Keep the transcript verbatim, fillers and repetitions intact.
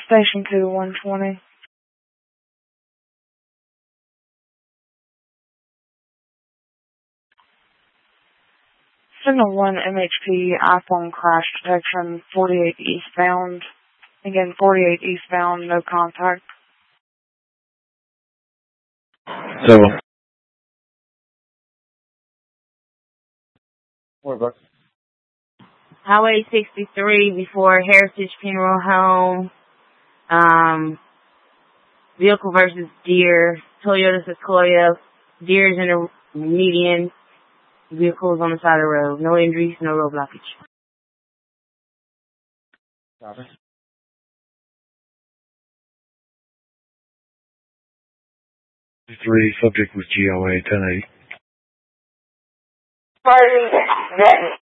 Station two, one twenty. Signal one M H P iPhone crash detection, forty-eight eastbound. Again, forty-eight eastbound, no contact. Seven. What about? Highway sixty-three before Heritage Funeral Home. Um, vehicle versus Deere. Toyota Sequoia. Deere's in the median. Vehicles on the side of the road. No injuries, no road blockage. Copy. Three, subject was G O A ten eighty. Party.